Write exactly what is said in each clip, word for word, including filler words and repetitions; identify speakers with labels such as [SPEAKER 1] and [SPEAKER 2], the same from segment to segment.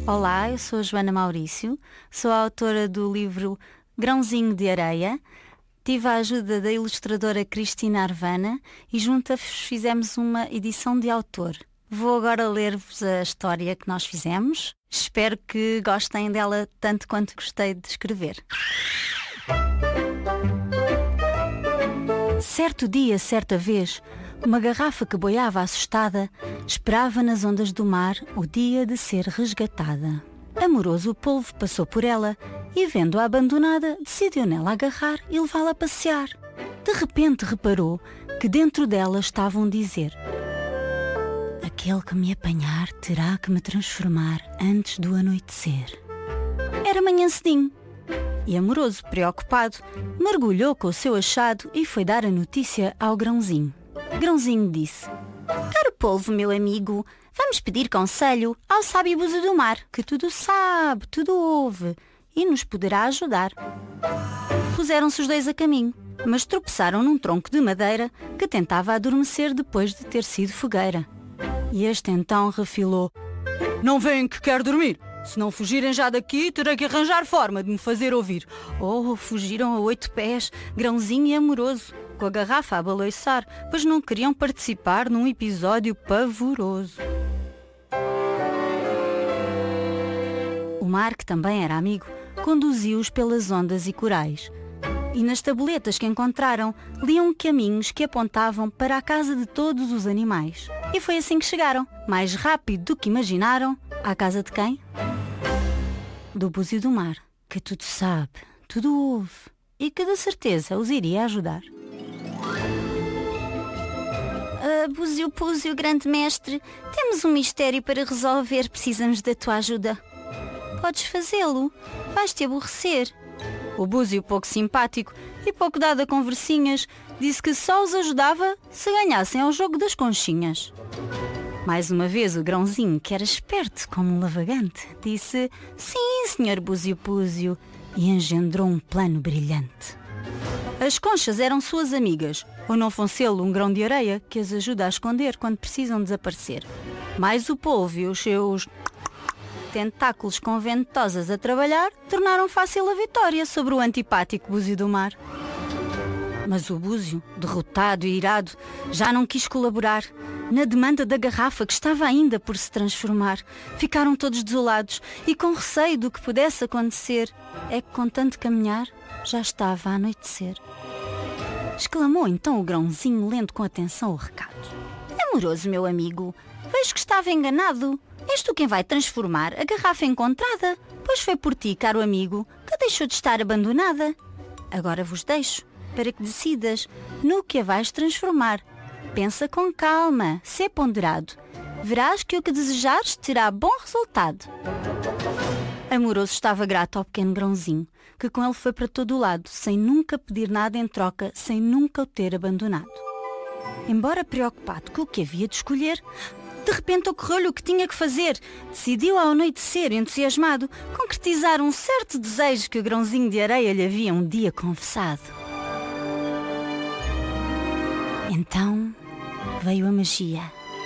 [SPEAKER 1] Olá, eu sou a Joana Maurício, sou a autora do livro Grãozinho de Areia. Tive a ajuda da ilustradora Cristina Arvana e juntas fizemos uma edição de autor. Vou agora ler-vos a história que nós fizemos. Espero que gostem dela tanto quanto gostei de escrever. Certo dia, certa vez, uma garrafa que boiava assustada esperava nas ondas do mar o dia de ser resgatada. Amoroso polvo passou por ela e, vendo-a abandonada, decidiu nela agarrar e levá-la a passear. De repente reparou que dentro dela estavam a dizer: aquele que me apanhar terá que me transformar antes do anoitecer. Era manhã cedinho. E Amoroso, preocupado, mergulhou com o seu achado e foi dar a notícia ao Grãozinho. Grãozinho disse: caro polvo, meu amigo, vamos pedir conselho ao sábio Búzio do Mar, que tudo sabe, tudo ouve e nos poderá ajudar. Puseram-se os dois a caminho, mas tropeçaram num tronco de madeira que tentava adormecer depois de ter sido fogueira. E este então refilou: não vem que quero dormir. Se não fugirem já daqui, terei que arranjar forma de me fazer ouvir. Oh, fugiram a oito pés, Grãozinho e Amoroso, com a garrafa a baloiçar, pois não queriam participar num episódio pavoroso. O mar, que também era amigo, conduziu-os pelas ondas e corais. E nas tabuletas que encontraram, liam caminhos que apontavam para a casa de todos os animais. E foi assim que chegaram, mais rápido do que imaginaram, à casa de quem? Do Búzio do Mar, que tudo sabe, tudo ouve e que de certeza os iria ajudar.
[SPEAKER 2] Uh, Búzio Púzio, grande mestre, temos um mistério para resolver, precisamos da tua ajuda. Podes fazê-lo, vais-te aborrecer.
[SPEAKER 1] O Búzio, pouco simpático e pouco dado a conversinhas, disse que só os ajudava se ganhassem ao jogo das conchinhas. Mais uma vez o Grãozinho, que era esperto como um lavagante, disse: sim, senhor Búzio Púzio, e engendrou um plano brilhante. As conchas eram suas amigas, ou não fosse-lo um grão de areia que as ajuda a esconder quando precisam desaparecer. Mais o polvo e os seus tentáculos com ventosas a trabalhar tornaram fácil a vitória sobre o antipático Búzio do Mar. Mas o Búzio, derrotado e irado, já não quis colaborar. Na demanda da garrafa que estava ainda por se transformar, ficaram todos desolados e com receio do que pudesse acontecer. É que com tanto caminhar, já estava a anoitecer. Exclamou então o Grãozinho, lendo com atenção o recado:
[SPEAKER 2] Amoroso, meu amigo, vejo que estava enganado. És tu quem vai transformar a garrafa encontrada, pois foi por ti, caro amigo, que deixou de estar abandonada. Agora vos deixo para que decidas no que a vais transformar. Pensa com calma, sê ponderado. Verás que o que desejares terá bom resultado.
[SPEAKER 1] Amoroso estava grato ao pequeno Grãozinho, que com ele foi para todo o lado, sem nunca pedir nada em troca, sem nunca o ter abandonado. Embora preocupado com o que havia de escolher, de repente ocorreu-lhe o que tinha que fazer. Decidiu ao anoitecer, entusiasmado, concretizar um certo desejo que o Grãozinho de Areia lhe havia um dia confessado. Então veio a magia.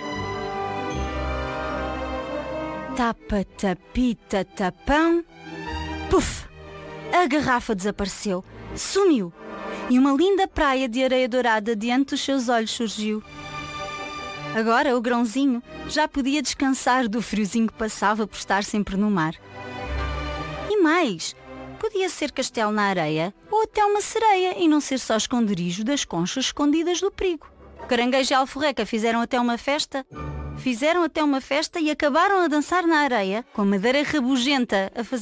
[SPEAKER 1] Tapa, tapita, tapão. Puf! A garrafa desapareceu, sumiu, e uma linda praia de areia dourada diante dos seus olhos surgiu. Agora o Grãozinho já podia descansar do friozinho que passava por estar sempre no mar. E mais, podia ser castelo na areia ou até uma sereia e não ser só esconderijo das conchas escondidas do perigo. O caranguejo e a alforreca fizeram até uma festa, fizeram até uma festa e acabaram a dançar na areia, com a madeira rabugenta a fazer